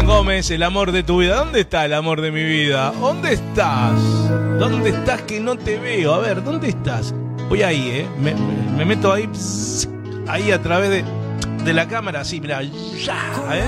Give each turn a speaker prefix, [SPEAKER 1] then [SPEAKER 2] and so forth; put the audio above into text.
[SPEAKER 1] Juan Gómez, el amor de tu vida. ¿Dónde está el amor de mi vida? ¿Dónde estás? ¿Dónde estás que no te veo? A ver, ¿dónde estás? Voy ahí, me meto ahí, ahí a través de la cámara, así, mirá, ya,